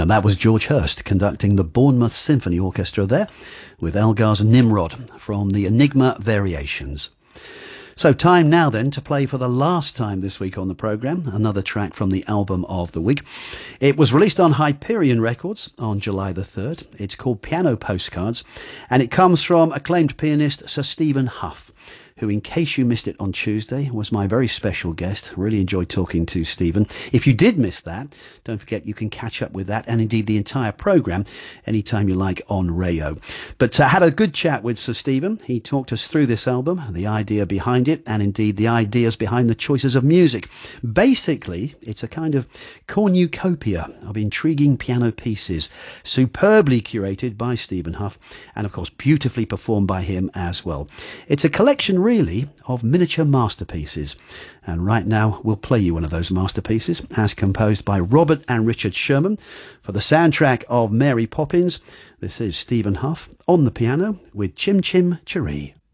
And that was George Hurst conducting the Bournemouth Symphony Orchestra there with Elgar's Nimrod from the Enigma Variations. So time now then to play for the last time this week on the programme, another track from the album of the week. It was released on Hyperion Records on July the 3rd. It's called Piano Postcards, and it comes from acclaimed pianist Sir Stephen Hough, who, in case you missed it on Tuesday, was my very special guest. Really enjoyed talking to Stephen. If you did miss that, don't forget you can catch up with that and indeed the entire programme anytime you like on Rayo. But had a good chat with Sir Stephen. He talked us through this album, the idea behind it, and indeed the ideas behind the choices of music. Basically, it's a kind of cornucopia of intriguing piano pieces, superbly curated by Stephen Hough, and of course beautifully performed by him as well. It's a collection really of miniature masterpieces, and right now we'll play you one of those masterpieces as composed by Robert and Richard Sherman for the soundtrack of Mary Poppins. This is Stephen Hough on the piano with Chim Chim Cheree.